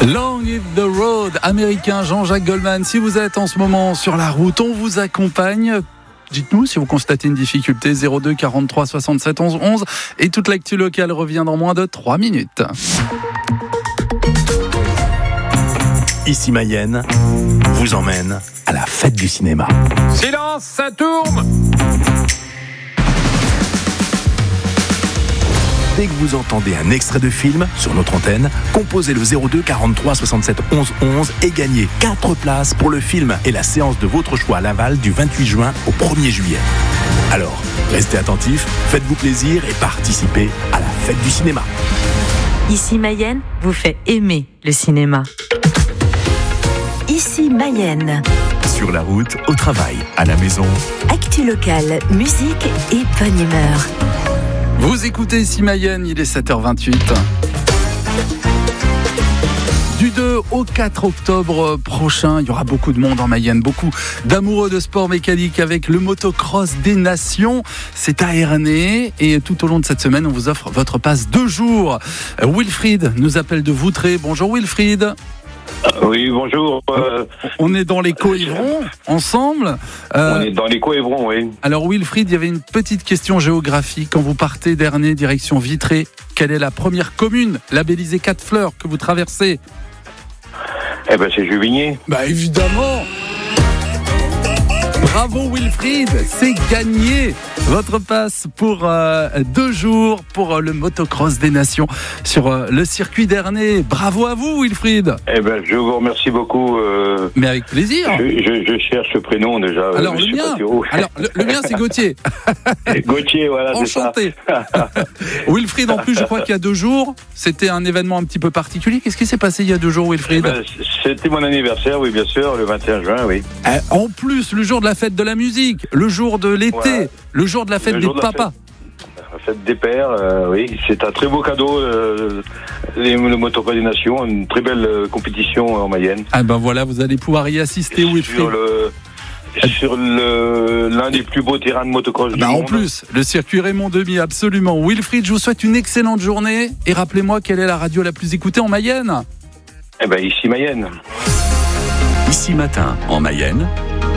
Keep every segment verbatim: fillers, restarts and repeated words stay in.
Long is the road, américain Jean-Jacques Goldman. Si vous êtes en ce moment sur la route, on vous accompagne. Dites-nous si vous constatez une difficulté. Zéro deux quarante-trois soixante-sept onze onze. Et toute l'actu locale revient dans moins de trois minutes. Ici Mayenne vous emmène à la fête du cinéma. Silence, ça tourne. Dès que vous entendez un extrait de film sur notre antenne, composez le zéro deux quarante-trois soixante-sept onze onze et gagnez quatre places pour le film et la séance de votre choix à Laval du vingt-huit juin au premier juillet. Alors, restez attentifs, faites-vous plaisir et participez à la fête du cinéma. Ici Mayenne vous fait aimer le cinéma. Ici Mayenne. Sur la route, au travail, à la maison. Actu locale, musique et bonne humeur. Vous écoutez ici Mayenne, il est sept heures vingt-huit. Du deux au quatre octobre prochain, il y aura beaucoup de monde en Mayenne, beaucoup d'amoureux de sport mécanique avec le motocross des nations. C'est à Ernée et tout au long de cette semaine, on vous offre votre passe deux jours. Wilfried nous appelle de Voutré. Bonjour Wilfried. Oui, bonjour. Euh, on est dans les Coévrons ensemble. Euh, on est dans les Coévrons, oui. Alors Wilfried, il y avait une petite question géographique. Quand vous partez d'Ernée, direction Vitré, quelle est la première commune labellisée quatre fleurs que vous traversez ? Eh ben c'est Juvigné. Bah évidemment. Bravo Wilfried, c'est gagné. Votre passe pour euh, deux jours pour euh, le motocross des nations sur euh, le circuit d'Ernée. Bravo à vous Wilfried. Eh ben je vous remercie beaucoup. Euh, Mais avec plaisir. Je, je, je cherche ce prénom déjà. Alors euh, le mien. Alors le, le mien c'est Gauthier. Gauthier, voilà. Enchanté. Wilfried, en plus je crois qu'il y a deux jours, c'était un événement un petit peu particulier. Qu'est-ce qui s'est passé il y a deux jours Wilfried ? Eh ben, c'était mon anniversaire, oui bien sûr, le vingt et un juin, oui. Euh, en plus le jour de la fête de la musique, le jour de l'été, ouais. Le jour de la fête des papas. La fête des pères, euh, oui, c'est un très beau cadeau, euh, les, le motocross des nations, une très belle euh, compétition en Mayenne. Ah ben voilà, vous allez pouvoir y assister, Wilfried. Sur le, sur le, l'un des plus beaux terrains de motocross du bah monde. En plus, le circuit Raymond Demy, absolument. Wilfried, je vous souhaite une excellente journée et rappelez-moi quelle est la radio la plus écoutée en Mayenne. Eh ben ici Mayenne. Ici Matin en Mayenne,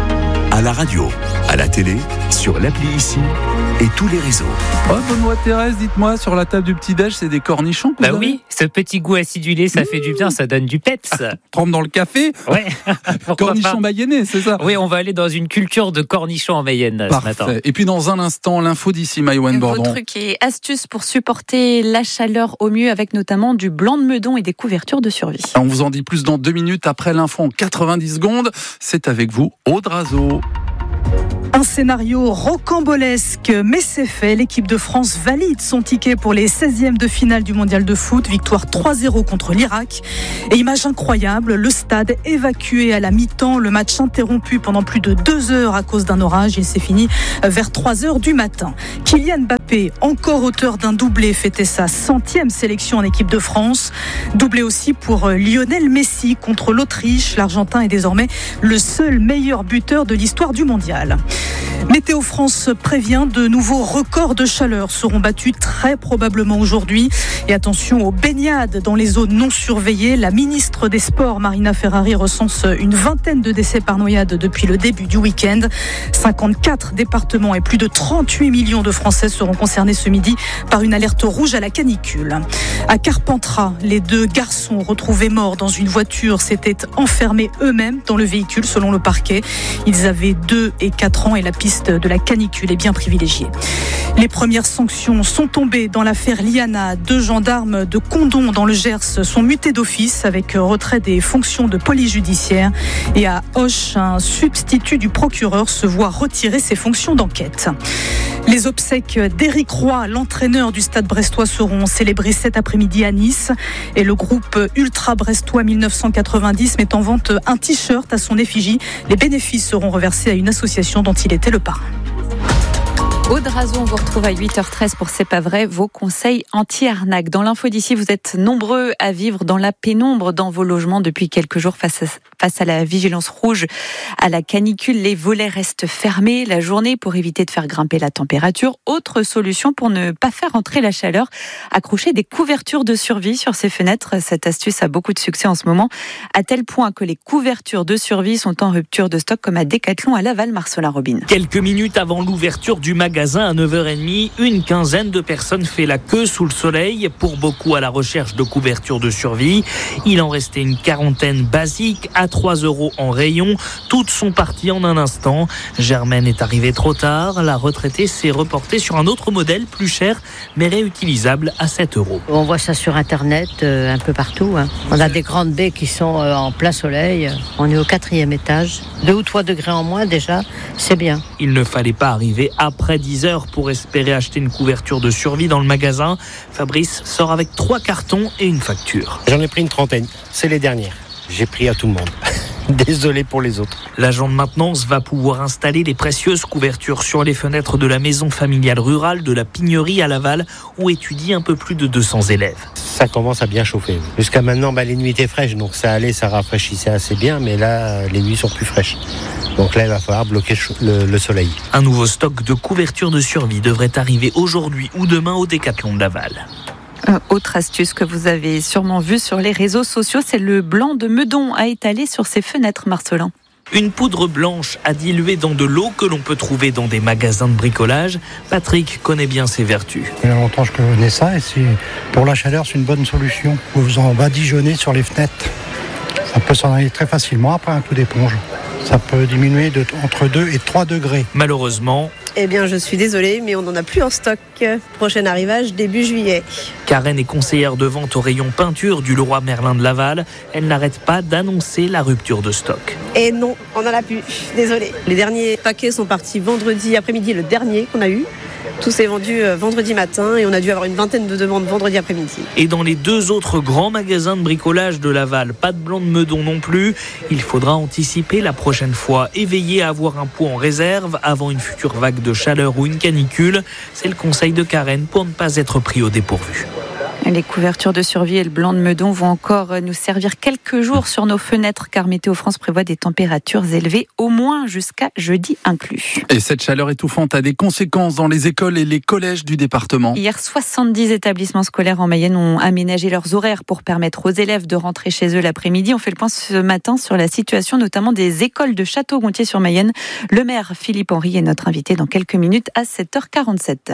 à la radio, à la télé, sur l'appli Ici et tous les réseaux. Oh, Benoît Thérèse, dites-moi, sur la table du petit-déj, c'est des cornichons que Bah vous avez ? oui, ce petit goût acidulé, ça mmh. fait du bien, ça donne du peps. Trempe dans le café. Ouais. Cornichons mayennais, c'est ça ? Oui, on va aller dans une culture de cornichons en Mayenne Parfait. Ce matin. Et puis dans un instant, l'info d'ici Maïwen Bordon. Vos trucs et astuces pour supporter la chaleur au mieux avec notamment du blanc de meudon et des couvertures de survie. On vous en dit plus dans deux minutes après l'info en quatre-vingt-dix secondes. C'est avec vous, Aude Razo. Un scénario rocambolesque, mais c'est fait. L'équipe de France valide son ticket pour les seizièmes de finale du mondial de foot. Victoire trois zéro contre l'Irak. Et image incroyable, le stade évacué à la mi-temps. Le match interrompu pendant plus de deux heures à cause d'un orage. Il s'est fini vers trois heures du matin. Kylian Mbappé, encore auteur d'un doublé, fêtait sa centième sélection en équipe de France. Doublé aussi pour Lionel Messi contre l'Autriche. L'Argentin est désormais le seul meilleur buteur de l'histoire du mondial. Météo France prévient, de nouveaux records de chaleur seront battus très probablement aujourd'hui. Et attention aux baignades dans les zones non surveillées. La ministre des Sports, Marina Ferrari, recense une vingtaine de décès par noyade depuis le début du week-end. cinquante-quatre départements et plus de trente-huit millions de Français seront concernés ce midi par une alerte rouge à la canicule. À Carpentras, les deux garçons retrouvés morts dans une voiture s'étaient enfermés eux-mêmes dans le véhicule selon le parquet. Ils avaient deux et quatre ans et la piste de la canicule est bien privilégiée. Les premières sanctions sont tombées dans l'affaire Liana. Deux gendarmes de Condom dans le Gers sont mutés d'office avec retrait des fonctions de police judiciaire. Et à Auch, un substitut du procureur se voit retirer ses fonctions d'enquête. Les obsèques d'Éric Roy, l'entraîneur du Stade brestois, seront célébrées cet après-midi à Nice. Et le groupe Ultra Brestois dix-neuf cent quatre-vingt-dix met en vente un t-shirt à son effigie. Les bénéfices seront reversés à une association dont il était le parrain. Aude Razon vous retrouve à huit heures treize pour C'est pas vrai, vos conseils anti-arnaque. Dans l'info d'ici, vous êtes nombreux à vivre dans la pénombre dans vos logements depuis quelques jours face à, face à la vigilance rouge, à la canicule. Les volets restent fermés la journée pour éviter de faire grimper la température. Autre solution pour ne pas faire entrer la chaleur, accrocher des couvertures de survie sur ses fenêtres. Cette astuce a beaucoup de succès en ce moment, à tel point que les couvertures de survie sont en rupture de stock, comme à Decathlon à Laval. Marcelin Robin. Quelques minutes avant l'ouverture du magasin à neuf heures trente, une quinzaine de personnes fait la queue sous le soleil, pour beaucoup à la recherche de couvertures de survie. Il en restait une quarantaine basiques à trois euros en rayon. Toutes sont parties en un instant. Germaine est arrivée trop tard. La retraitée s'est reportée sur un autre modèle plus cher mais réutilisable à sept euros. On voit ça sur internet euh, un peu partout. Hein. On a des grandes baies qui sont euh, en plein soleil. On est au quatrième étage. Deux ou trois degrés en moins déjà, c'est bien. Il ne fallait pas arriver après dix heures pour espérer acheter une couverture de survie dans le magasin. Fabrice sort avec trois cartons et une facture. J'en ai pris une trentaine, c'est les dernières. J'ai pris à tout le monde. Désolé pour les autres. L'agent de maintenance va pouvoir installer les précieuses couvertures sur les fenêtres de la maison familiale rurale de la Pignerie à Laval, où étudient un peu plus de deux cents élèves. Ça commence à bien chauffer. Jusqu'à maintenant, bah, les nuits étaient fraîches, donc ça allait, ça rafraîchissait assez bien, mais là, les nuits sont plus fraîches. Donc là, il va falloir bloquer le, le soleil. Un nouveau stock de couvertures de survie devrait arriver aujourd'hui ou demain au Decathlon de Laval. Euh, autre astuce que vous avez sûrement vue sur les réseaux sociaux, c'est le blanc de Meudon à étaler sur ses fenêtres, Marcelin. Une poudre blanche à diluer dans de l'eau que l'on peut trouver dans des magasins de bricolage. Patrick connaît bien ses vertus. Il y a longtemps que je connais ça et c'est, pour la chaleur, c'est une bonne solution. Vous en badigeonnez sur les fenêtres. Ça peut s'en aller très facilement après un coup d'éponge. Ça peut diminuer de, entre deux et trois degrés. Malheureusement, eh bien, je suis désolée, mais on n'en a plus en stock. Prochain arrivage, début juillet. Karen est conseillère de vente au rayon peinture du Leroy Merlin de Laval. Elle n'arrête pas d'annoncer la rupture de stock. Et non, on n'en a plus. Désolée. Les derniers paquets sont partis vendredi après-midi, le dernier qu'on a eu. Tout s'est vendu vendredi matin et on a dû avoir une vingtaine de demandes vendredi après-midi. Et dans les deux autres grands magasins de bricolage de Laval, pas de blanc de Meudon non plus. Il faudra anticiper la prochaine fois et veiller à avoir un pot en réserve avant une future vague de chaleur ou une canicule. C'est le conseil de Karen pour ne pas être pris au dépourvu. Les couvertures de survie et le blanc de Meudon vont encore nous servir quelques jours sur nos fenêtres, car Météo France prévoit des températures élevées au moins jusqu'à jeudi inclus. Et cette chaleur étouffante a des conséquences dans les écoles et les collèges du département. Hier, soixante-dix établissements scolaires en Mayenne ont aménagé leurs horaires pour permettre aux élèves de rentrer chez eux l'après-midi. On fait le point ce matin sur la situation notamment des écoles de Château-Gontier-sur-Mayenne. Le maire Philippe Henry est notre invité dans quelques minutes à sept heures quarante-sept.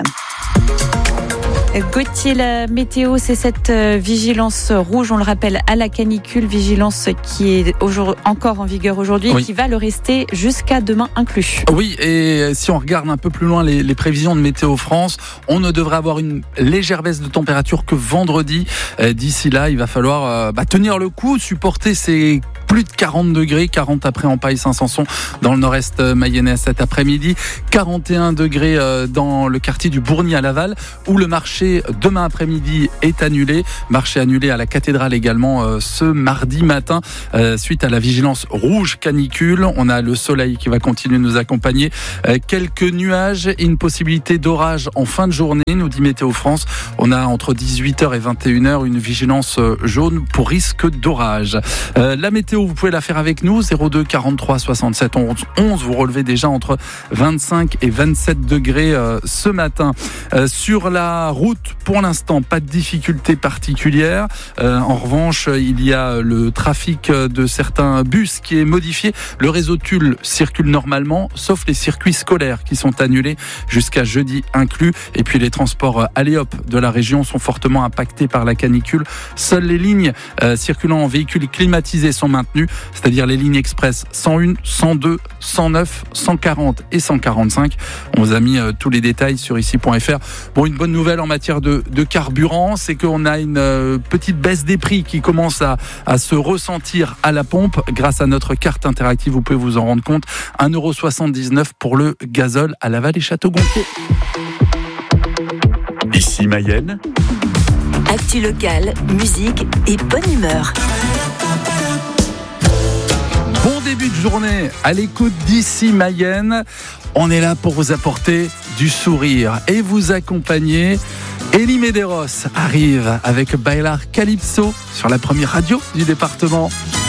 Gauthier, la météo, c'est cette vigilance rouge, on le rappelle, à la canicule, vigilance qui est encore en vigueur aujourd'hui oui. et qui va le rester jusqu'à demain inclus. Oui, et si on regarde un peu plus loin les, les prévisions de Météo France, on ne devrait avoir une légère baisse de température que vendredi. D'ici là, il va falloir bah, tenir le coup, supporter ces plus de quarante degrés, quarante après en Paille-Saint-Sanson dans le nord-est mayennais cet après-midi, quarante et un degrés dans le quartier du Bourgny à Laval, où le marché demain après-midi est annulé. Marché annulé à la cathédrale également euh, ce mardi matin euh, suite à la vigilance rouge canicule. On a le soleil qui va continuer de nous accompagner. Euh, quelques nuages et une possibilité d'orage en fin de journée, nous dit Météo France. On a entre dix-huit heures et vingt et une heures une vigilance jaune pour risque d'orage. Euh, la météo, vous pouvez la faire avec nous. zéro deux quarante-trois soixante-sept onze onze. Vous relevez déjà entre vingt-cinq et vingt-sept degrés euh, ce matin. Euh, sur la route, pour l'instant, pas de difficultés particulières. Euh, en revanche, il y a le trafic de certains bus qui est modifié. Le réseau Tulle circule normalement, sauf les circuits scolaires qui sont annulés jusqu'à jeudi inclus. Et puis les transports Aléop de la région sont fortement impactés par la canicule. Seules les lignes euh, circulant en véhicules climatisés sont maintenues, c'est-à-dire les lignes express cent un, cent deux, cent neuf, cent quarante et cent quarante-cinq. On vous a mis euh, tous les détails sur ici point f r. Bon, une bonne nouvelle en matière de, de carburant, c'est qu'on a une euh, petite baisse des prix qui commence à, à se ressentir à la pompe grâce à notre carte interactive. Vous pouvez vous en rendre compte. un euro soixante-dix-neuf pour le gazole à Laval et Château-Gontier. Ici Mayenne. Actu locale, musique et bonne humeur. Bon début de journée à l'écoute d'Ici Mayenne. On est là pour vous apporter du sourire et vous accompagner. Elie Medeiros arrive avec Bailar Calypso sur la première radio du département.